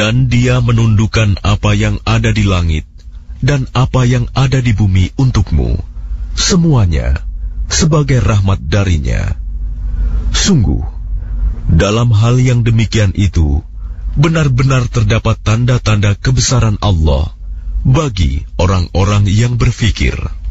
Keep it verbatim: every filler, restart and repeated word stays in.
Dan Dia menundukkan apa yang ada di langit dan apa yang ada di bumi untukmu, semuanya sebagai rahmat darinya. Sungguh, dalam hal yang demikian itu, benar-benar terdapat tanda-tanda kebesaran Allah bagi orang-orang yang berfikir.